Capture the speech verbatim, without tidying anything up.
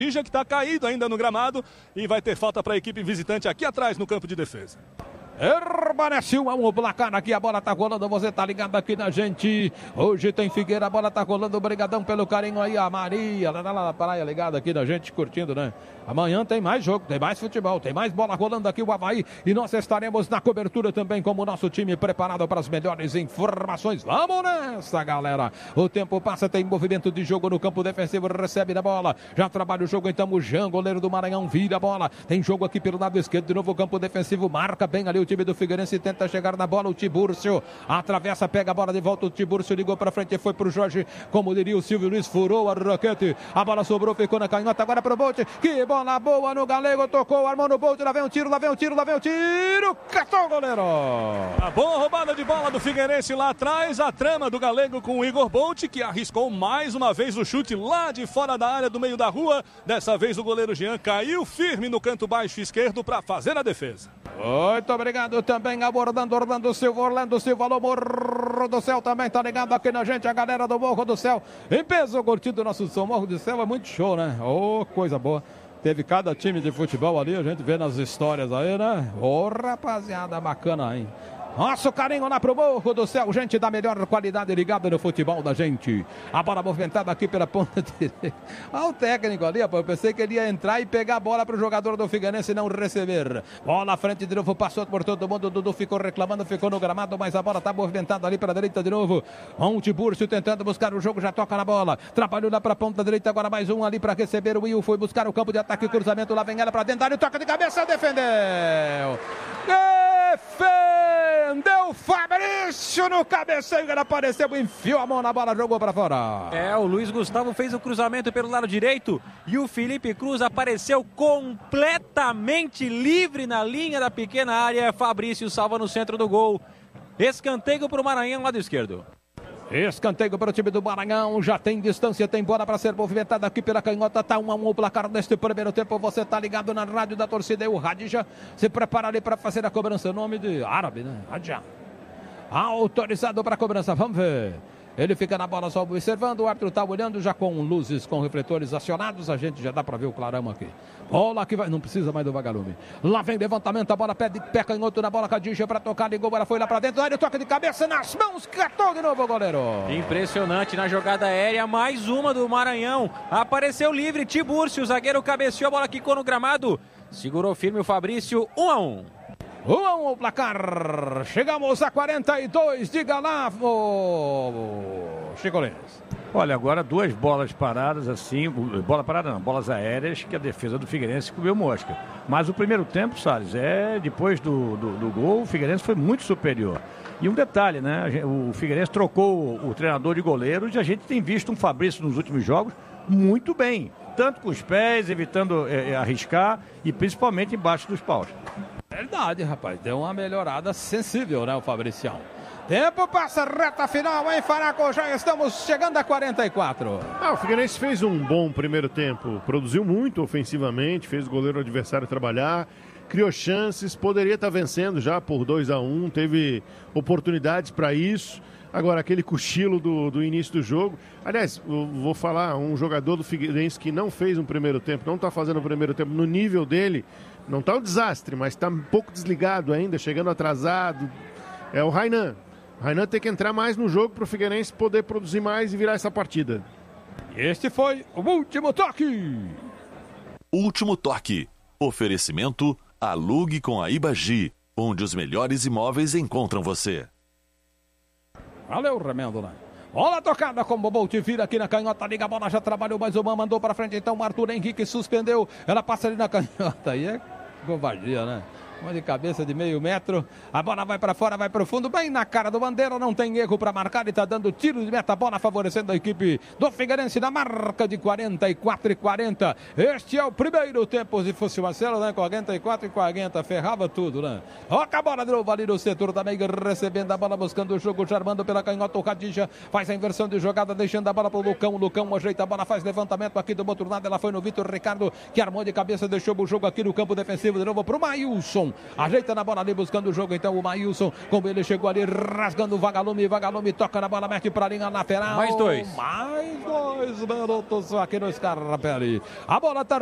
que está caído ainda no gramado e vai ter falta para a equipe visitante aqui atrás no campo de defesa. Permanece um a um o placar aqui, a bola tá rolando, você tá ligado aqui na gente. Hoje tem Figueira, a bola tá rolando, obrigadão pelo carinho aí, a Maria, lá na praia ligada aqui na gente, curtindo, né? Amanhã tem mais jogo, tem mais futebol, tem mais bola rolando aqui o Avaí e nós estaremos na cobertura também como o nosso time preparado para as melhores informações. Vamos nessa, galera. O tempo passa, tem movimento de jogo no campo defensivo, recebe na bola, já trabalha o jogo então o Jean, goleiro do Maranhão, vira a bola, tem jogo aqui pelo lado esquerdo, de novo o campo defensivo, marca bem ali o time do Figueirense, tenta chegar na bola, o Tibúrcio atravessa, pega a bola de volta, o Tibúrcio ligou para frente, foi pro Jorge, como diria o Silvio Luiz, furou a raquete, a bola sobrou, ficou na canhota, agora pro Bolt, que bola boa no Galego, tocou, armou no Bolt, lá vem um tiro, lá vem um tiro, lá vem um tiro, catou o goleiro. A boa roubada de bola do Figueirense lá atrás, a trama do Galego com o Igor Bolt, que arriscou mais uma vez o chute lá de fora da área, do meio da rua, dessa vez o goleiro Jean caiu firme no canto baixo esquerdo para fazer a defesa. Muito obrigado também, abordando Orlando Silva, Orlando Silva, alô Morro do Céu também tá ligado aqui na gente, a galera do Morro do Céu, em peso, curtindo o nosso som. Morro do Céu é muito show, né? Ô, oh, coisa boa. Teve cada time de futebol ali, a gente vê nas histórias aí, né? Ô, oh, rapaziada, bacana, hein? Nosso carinho lá pro Morro do Céu, gente da melhor qualidade ligada no futebol da gente. A bola movimentada aqui pela ponta direita. Olha o técnico ali, rapaz. Eu pensei que ele ia entrar e pegar a bola pro jogador do Figueirense e não receber. Bola à frente de novo, passou por todo mundo. O Dudu ficou reclamando, ficou no gramado, mas a bola tá movimentada ali pra direita de novo. Um Tibúrcio tentando buscar o jogo, já toca na bola. Trabalhou lá pra ponta direita, agora mais um ali pra receber. O Will foi buscar o campo de ataque, cruzamento, lá vem ela pra dentro, toca de cabeça, defendeu. Defendeu Fabrício no cabeceio, ele apareceu, enfiou a mão na bola, jogou para fora. É, o Luiz Gustavo fez o cruzamento pelo lado direito e o Felipe Cruz apareceu completamente livre na linha da pequena área. Fabrício salva no centro do gol. Escanteio para o Maranhão, lado esquerdo. Escanteio para o time do Maranhão, já tem distância, tem bola para ser movimentada aqui pela canhota, tá um a um o placar neste primeiro tempo, você tá ligado na rádio da torcida e o Radija se prepara ali para fazer a cobrança, nome de árabe, né? Radija. Autorizado para a cobrança, vamos ver. Ele fica na bola só observando, o árbitro está olhando já com luzes, com refletores acionados, a gente já dá para ver o clarão aqui. Bola que vai, não precisa mais do vagalume. Lá vem levantamento, a bola pede, pé canhoto na bola, Cadinha para tocar, ligou, ela foi lá para dentro, aí toca de cabeça nas mãos, catou de novo o goleiro. Impressionante na jogada aérea, mais uma do Maranhão, apareceu livre, Tibúrcio, o zagueiro cabeceou, a bola quicou no gramado, segurou firme o Fabrício, um a um. um a um o placar, chegamos a quarenta e dois, diga lá, o Chico Lins. Olha, agora duas bolas paradas assim, bola parada não, bolas aéreas que a defesa do Figueirense comeu mosca. Mas o primeiro tempo, Salles, é depois do, do, do gol, o Figueirense foi muito superior. E um detalhe, né, o Figueirense trocou o treinador de goleiros e a gente tem visto um Fabrício nos últimos jogos muito bem, tanto com os pés, evitando é, arriscar e principalmente embaixo dos paus. Verdade, rapaz, deu uma melhorada sensível, né, o Fabricião. Tempo passa, reta final, hein, Faraco? Já estamos chegando a quarenta e quatro. Ah, o Figueirense fez um bom primeiro tempo, produziu muito ofensivamente, fez o goleiro adversário trabalhar, criou chances, poderia estar vencendo já por dois a um, teve oportunidades para isso. Agora, aquele cochilo do, do início do jogo. Aliás, eu vou falar, um jogador do Figueirense que não fez um primeiro tempo, não está fazendo o primeiro tempo no nível dele, não está um desastre, mas está um pouco desligado ainda, chegando atrasado. É o Rainan. O Rainan tem que entrar mais no jogo para o Figueirense poder produzir mais e virar essa partida. Este foi o último toque. Último toque. Oferecimento Alugue com a Ibagi, onde os melhores imóveis encontram você. Valeu, remendo, né? Bola tocada com o Bolt, vira aqui na canhota, liga a bola, já trabalhou mais uma, mandou para frente, então o Arthur Henrique suspendeu, ela passa ali na canhota, aí é covardia, né? Uma de cabeça de meio metro, a bola vai para fora, vai para o fundo, bem na cara do Bandeira, não tem erro para marcar, ele está dando tiro de meta, bola favorecendo a equipe do Figueirense na marca de quarenta e quatro e quarenta. Este é o primeiro tempo, se fosse o Marcelo, né? quarenta e quatro e quarenta, ferrava tudo, né? Toca a bola de novo ali no setor também, recebendo a bola, buscando o jogo, charmando pela canhota, o Cadija faz a inversão de jogada, deixando a bola para o Lucão, o Lucão ajeita a bola, faz levantamento aqui do outro lado, ela foi no Vitor Ricardo, que armou de cabeça, deixou o jogo aqui no campo defensivo, de novo para o Maílson. Mailson. Ajeita na bola ali, buscando o jogo. Então o Mailson, como ele chegou ali, rasgando o Vagalume. Vagalume toca na bola, mete para a linha lateral. Mais dois. Mais dois minutos aqui no Scarpelli. A bola tá